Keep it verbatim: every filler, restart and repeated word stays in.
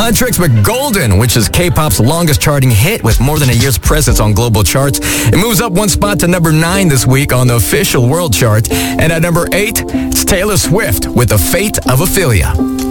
Huntrix with Golden, which is K-pop's longest charting hit with more than a year's presence on global charts. It moves up one spot to number nine this week on the official world chart. And at number eight, it's Taylor Swift with The Fate of Ophelia.